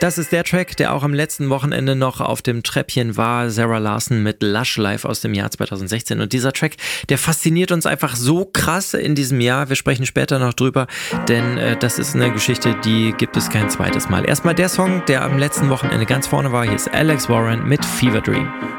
Das ist der Track, der auch am letzten Wochenende noch auf dem Treppchen war. Zara Larsson mit Lush Live aus dem Jahr 2016. Und dieser Track, der fasziniert uns einfach so krass in diesem Jahr. Wir sprechen später noch drüber, denn das ist eine Geschichte, die gibt es kein zweites Mal. Erstmal der Song, der am letzten Wochenende ganz vorne war. Hier ist Alex Warren mit Fever Dream.